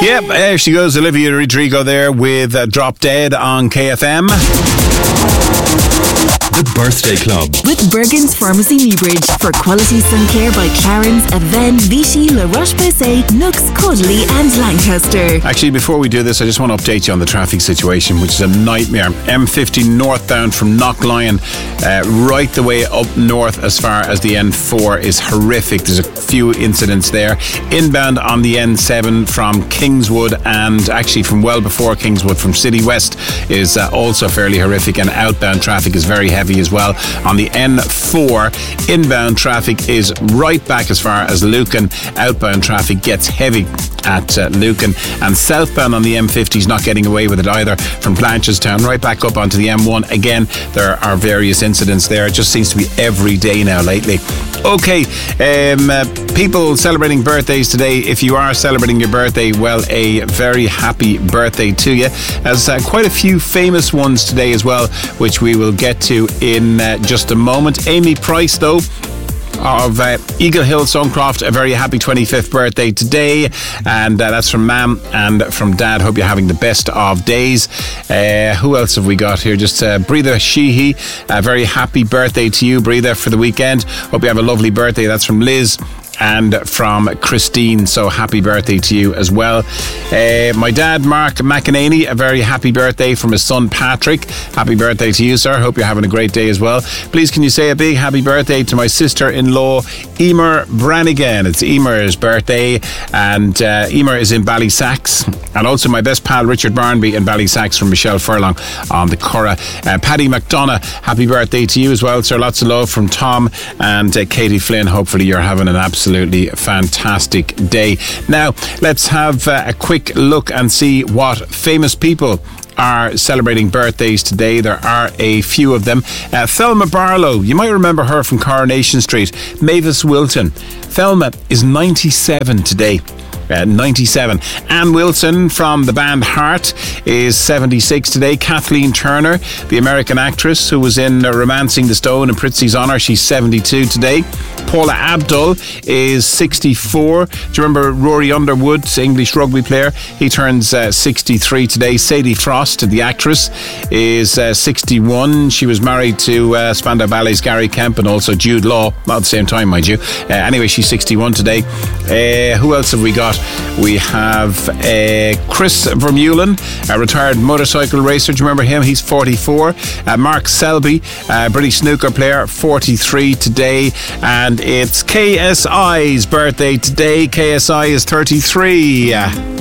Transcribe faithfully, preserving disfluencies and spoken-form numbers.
Yep, there she goes, Olivia Rodrigo there with uh, Drop Dead on K F M. The Birthday Club with Bergen's Pharmacy Newbridge for quality sun care by Clarins, Aven, Vichy, La Roche-Posay, Nux, Caudalie and Lancaster. Actually, before we do this, I just want to update you on the traffic situation, which is a nightmare. M fifty northbound from Knocklyon uh, right the way up north as far as the N four is horrific. There's a few incidents there. Inbound on the N seven from Kingswood and actually from well before Kingswood from City West is uh, also fairly horrific, and outbound traffic is very heavy as well. On the N four, inbound traffic is right back as far as Lucan. Outbound traffic gets heavy at uh, Lucan, and southbound on the M fifty is not getting away with it either from Blanchardstown right back up onto the M one. Again, there are various incidents there. It just seems to be every day now lately. Okay, um, uh, people celebrating birthdays today. If you are celebrating your birthday, well, a very happy birthday to you. There's uh, quite a few famous ones today as well, which we will get to in uh, just a moment. Amy Price, though, of uh, Eagle Hill Suncroft, a very happy twenty-fifth birthday today, and uh, that's from Mam and from Dad. Hope you're having the best of days. Uh, who else have we got here? Just uh, Breatha Sheehy, a very happy birthday to you, Breatha, for the weekend. Hope you have a lovely birthday. That's from Liz and from Christine, so happy birthday to you as well. Uh, my dad, Mark McEnany, a very happy birthday from his son Patrick. Happy birthday to you, sir. Hope you're having a great day as well. Please can you say a big happy birthday to my sister-in-law Emer Brannigan. It's Emer's birthday, and uh, Emer is in Ballysacks, and also my best pal Richard Barnby in Ballysacks from Michelle Furlong on the Curragh. uh, Paddy McDonough, happy birthday to you as well, sir. Lots of love from Tom and uh, Katie Flynn. Hopefully you're having an absolute Absolutely fantastic day. Now, let's have uh, a quick look and see what famous people are celebrating birthdays today. There are a few of them. Uh, Thelma Barlow, you might remember her from Coronation Street. Mavis Wilton. Thelma is ninety-seven today. Uh, ninety-seven. Anne Wilson from the band Heart is seventy-six today. Kathleen Turner, the American actress who was in uh, Romancing the Stone and Prizzi's Honour, she's seventy-two today. Paula Abdul is sixty-four. Do you remember Rory Underwood, English rugby player? He turns uh, sixty-three today. Sadie Frost, the actress, is uh, sixty-one. She was married to uh, Spandau Ballet's Gary Kemp and also Jude Law, not at the same time, mind you. Uh, anyway, she's sixty-one today. Uh, who else have we got? We have uh, Chris Vermeulen, a retired motorcycle racer. Do you remember him? He's forty-four. Uh, Mark Selby, a British snooker player, forty-three today. And it's K S I's birthday today. K S I is thirty-three.